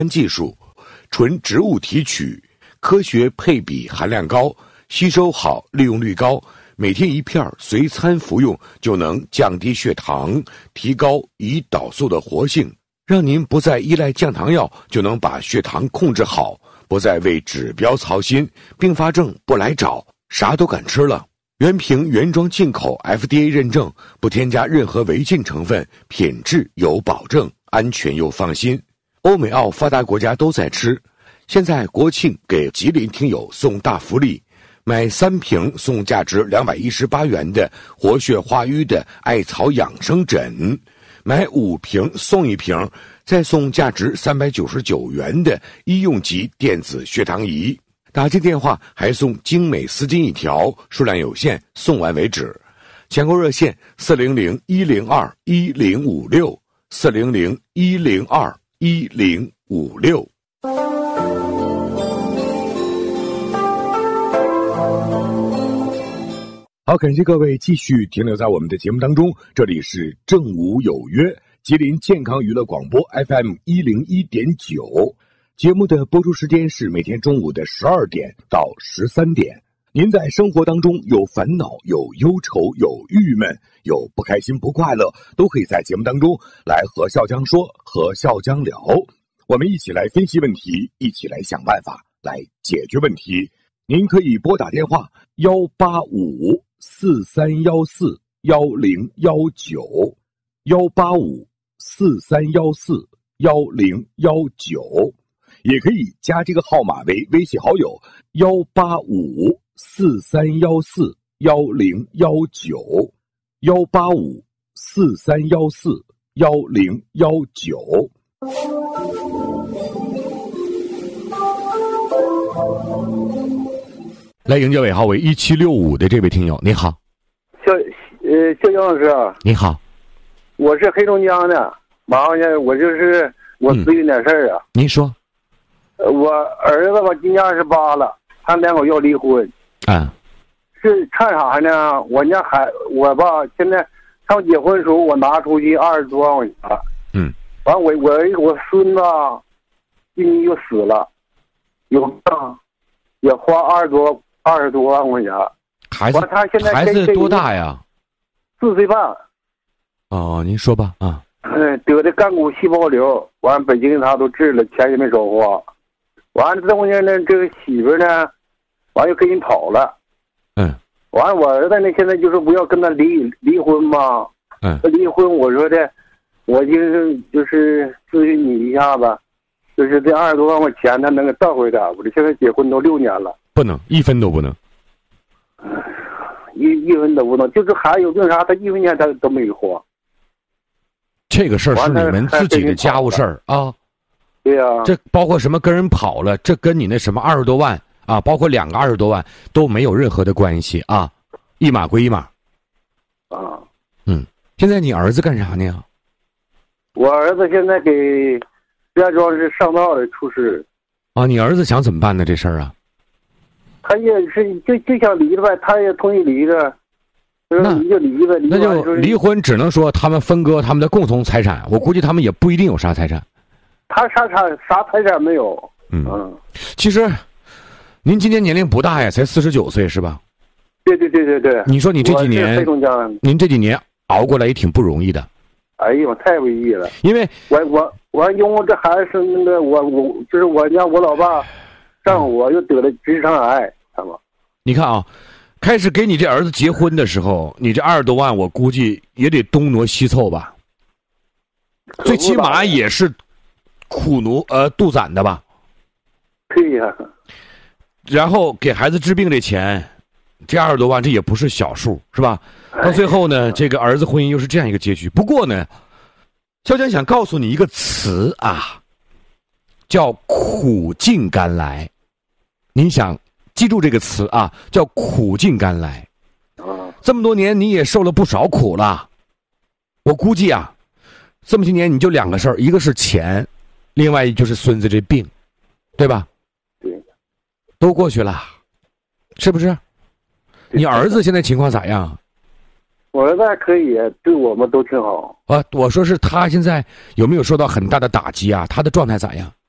技术，纯植物提取，科学配比含量高，吸收好，利用率高。每天一片随餐服用，就能降低血糖，提高胰岛素的活性，让您不再依赖降糖药，就能把血糖控制好，不再为指标操心，并发症不来找，啥都敢吃了。原瓶原装进口 FDA 认证，不添加任何违禁成分，品质有保证，安全又放心。欧美澳发达国家都在吃。现在国庆给吉林听友送大福利，买3瓶送价值218元的活血化瘀的艾草养生枕，买5瓶送1瓶，再送价值399元的医用级电子血糖仪。打进电话还送精美丝巾1条，数量有限，送完为止。抢购热线400-102-1056 400-102-1056。好，感谢各位继续停留在我们的节目当中，这里是正午有约，吉林健康娱乐广播 FM 101.9。节目的播出时间是每天中午的12点到13点。您在生活当中有烦恼、有忧愁、有郁闷、有不开心、不快乐，都可以在节目当中来和笑江说，和笑江聊。我们一起来分析问题，一起来想办法，来解决问题。您可以拨打电话185-4314-1019 185-4314-1019，也可以加这个号码为微信好友185-4314-1019 185-4314-1019。来迎接尾号为1765的这位听友，你好。 肖江老师啊， 你好， 我是黑龙江的，麻烦呢，我就是我咨询点事儿啊。 您说。 我儿子吧，今年28了，他2口要离婚。是看啥呢？我吧，现在上结婚时候我拿出去20多万块钱。完我孙子今年就死了，有病也花20多万块钱。 孩子多大呀 ？4岁半。 哦，您说吧啊。 得的干骨细胞瘤，完北京他都治了，钱也没少花。完了中间呢，这个媳妇呢，完又跟人跑了。完了我儿子呢，现在就是不要跟他离婚嘛。离婚我说的，我就是咨询你一下子，就是这20多万块钱他能给倒回来。我这现在结婚都6年了。 不能，1分都不能。 一分都不能，就是孩子有病啥，他1分钱他都没花。 这个事儿是你们自己的家务事儿啊。 对呀。 这包括什么跟人跑了，这跟你那什么20多万啊，包括2个20多万都没有任何的关系啊，一码归一码。现在你儿子干啥呢？ 我儿子现在给石家庄市上道的处室。 你儿子想怎么办呢？这事儿啊？ 他也是就想离了呗，他也同意离了。那离就离呗， 那就离婚，只能说他们分割他们的共同财产。我估计他们也不一定有啥财产。 他啥财产没有。 其实，您今年年龄不大呀，才49岁是吧？ 对。 你说你这几年，您这几年熬过来也挺不容易的。 哎呦，太不易了。 因为因为这孩子是那个我就是我家我老爸，上我又得了直肠癌，看吧。 你看啊。开始给你这儿子结婚的时候，你这20多万，我估计也得东挪西凑吧，最起码也是杜攒的吧。 对呀。 然后给孩子治病这钱，这20多万，这也不是小数，是吧？到最后呢，这个儿子婚姻又是这样一个结局。不过呢，肖江想告诉你一个词啊，叫苦尽甘来。您想记住这个词啊，叫苦尽甘来。这么多年你也受了不少苦了，我估计啊，这么些年你就2个事儿，一个是钱，另外就是孙子这病，对吧？ 对。 都过去了，是不是？你儿子现在情况咋样？ 我儿子还可以，对我们都挺好。 我说是他现在有没有受到很大的打击啊？他的状态咋样？